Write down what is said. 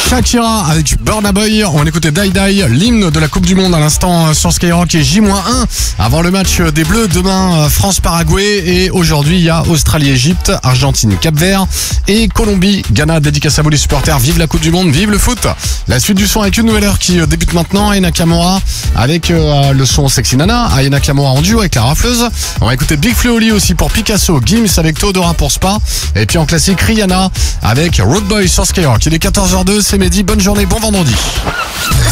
Shakira avec Burna Boy. On écoutait Die Die, l'hymne de la Coupe du Monde à l'instant sur Skyrock et J-1 avant le match des Bleus. Demain, France-Paraguay et aujourd'hui, il y a Australie-Égypte, Argentine-Cap-Vert et Colombie-Ghana. Dédicace à vous les supporters. Vive la Coupe du Monde, vive le foot. La suite du son avec une nouvelle heure qui débute maintenant. Aya Nakamura avec le son Sexy Nana. Aya Nakamura en duo avec la rafleuse. On va écouter Big Flo Oli aussi pour Picasso. Gims avec Théodora pour Spa. Et puis en classique, Rihanna avec Road Boy sur Skyrock. Il est 14h02, c'est Mehdi. Bonne journée, bon vendredi.